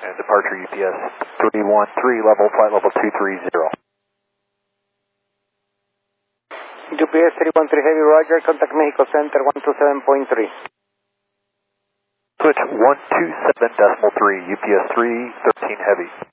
And departure UPS 313, flight level 230. UPS 313 Heavy, roger, contact Mexico Center 127.3. Switch 127.3, UPS 313 Heavy.